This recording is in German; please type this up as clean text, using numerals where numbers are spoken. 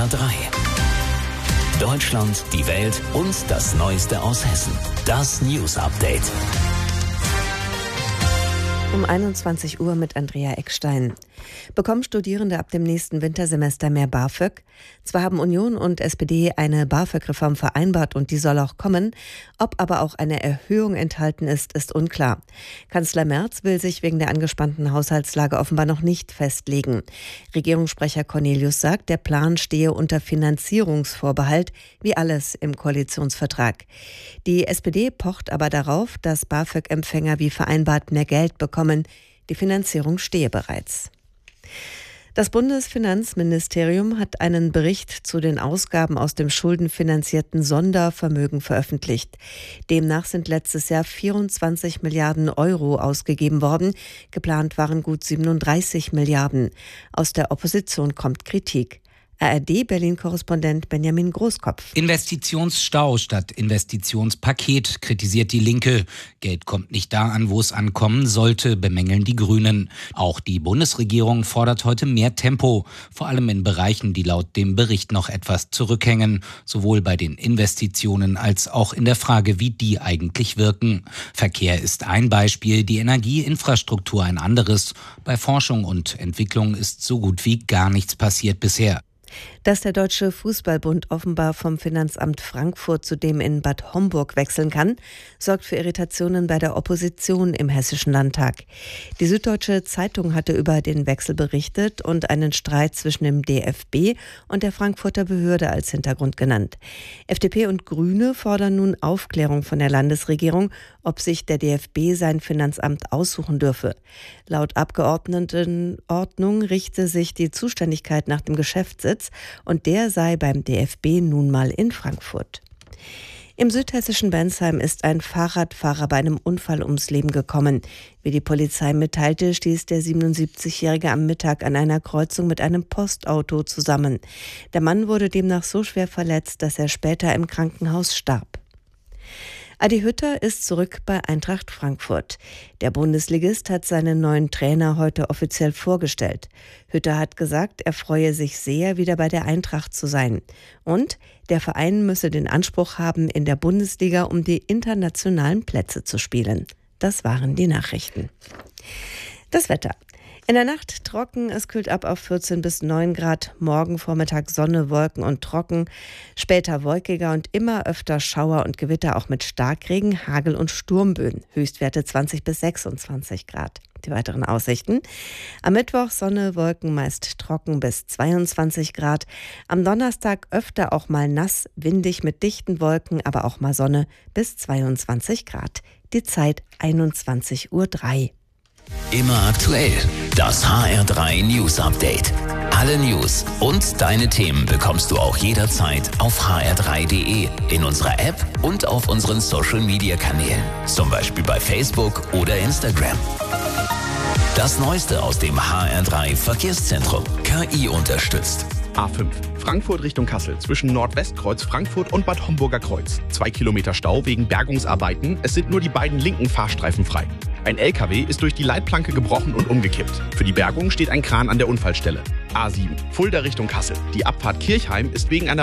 HR3. Deutschland, die Welt und das Neueste aus Hessen. Das News Update. Um 21 Uhr mit Andrea Eckstein. Bekommen Studierende ab dem nächsten Wintersemester mehr BAföG? Zwar haben Union und SPD eine BAföG-Reform vereinbart und die soll auch kommen. Ob aber auch eine Erhöhung enthalten ist, ist unklar. Kanzler Merz will sich wegen der angespannten Haushaltslage offenbar noch nicht festlegen. Regierungssprecher Cornelius sagt, der Plan stehe unter Finanzierungsvorbehalt, wie alles im Koalitionsvertrag. Die SPD pocht aber darauf, dass BAföG-Empfänger wie vereinbart mehr Geld bekommen. Die Finanzierung stehe bereits. Das Bundesfinanzministerium hat einen Bericht zu den Ausgaben aus dem schuldenfinanzierten Sondervermögen veröffentlicht. Demnach sind letztes Jahr 24 Milliarden Euro ausgegeben worden. Geplant waren gut 37 Milliarden. Aus der Opposition kommt Kritik. ARD-Berlin-Korrespondent Benjamin Großkopf. Investitionsstau statt Investitionspaket, kritisiert die Linke. Geld kommt nicht da an, wo es ankommen sollte, bemängeln die Grünen. Auch die Bundesregierung fordert heute mehr Tempo, vor allem in Bereichen, die laut dem Bericht noch etwas zurückhängen, sowohl bei den Investitionen als auch in der Frage, wie die eigentlich wirken. Verkehr ist ein Beispiel, die Energieinfrastruktur ein anderes. Bei Forschung und Entwicklung ist so gut wie gar nichts passiert bisher. Dass der Deutsche Fußballbund offenbar vom Finanzamt Frankfurt zu dem in Bad Homburg wechseln kann, sorgt für Irritationen bei der Opposition im Hessischen Landtag. Die Süddeutsche Zeitung hatte über den Wechsel berichtet und einen Streit zwischen dem DFB und der Frankfurter Behörde als Hintergrund genannt. FDP und Grüne fordern nun Aufklärung von der Landesregierung, ob sich der DFB sein Finanzamt aussuchen dürfe. Laut Abgeordnetenordnung richte sich die Zuständigkeit nach dem Geschäftssitz und der sei beim DFB nun mal in Frankfurt. Im südhessischen Bensheim ist ein Fahrradfahrer bei einem Unfall ums Leben gekommen. Wie die Polizei mitteilte, stieß der 77-Jährige am Mittag an einer Kreuzung mit einem Postauto zusammen. Der Mann wurde demnach so schwer verletzt, dass er später im Krankenhaus starb. Adi Hütter ist zurück bei Eintracht Frankfurt. Der Bundesligist hat seinen neuen Trainer heute offiziell vorgestellt. Hütter hat gesagt, er freue sich sehr, wieder bei der Eintracht zu sein. Und der Verein müsse den Anspruch haben, in der Bundesliga um die internationalen Plätze zu spielen. Das waren die Nachrichten. Das Wetter. In der Nacht trocken, es kühlt ab auf 14 bis 9 Grad. Morgen Vormittag Sonne, Wolken und trocken. Später wolkiger und immer öfter Schauer und Gewitter, auch mit Starkregen, Hagel und Sturmböen. Höchstwerte 20 bis 26 Grad. Die weiteren Aussichten. Am Mittwoch Sonne, Wolken, meist trocken bis 22 Grad. Am Donnerstag öfter auch mal nass, windig mit dichten Wolken, aber auch mal Sonne bis 22 Grad. Die Zeit 21:03 Uhr. Immer aktuell. Das HR3 News Update. Alle News und deine Themen bekommst du auch jederzeit auf hr3.de, in unserer App und auf unseren Social Media Kanälen. Zum Beispiel bei Facebook oder Instagram. Das Neueste aus dem HR3 Verkehrszentrum. KI unterstützt. A5. Frankfurt Richtung Kassel zwischen Nordwestkreuz Frankfurt und Bad Homburger Kreuz. 2 Kilometer Stau wegen Bergungsarbeiten. Es sind nur die beiden linken Fahrstreifen frei. Ein LKW ist durch die Leitplanke gebrochen und umgekippt. Für die Bergung steht ein Kran an der Unfallstelle. A7. Fulda Richtung Kassel. Die Abfahrt Kirchheim ist wegen einer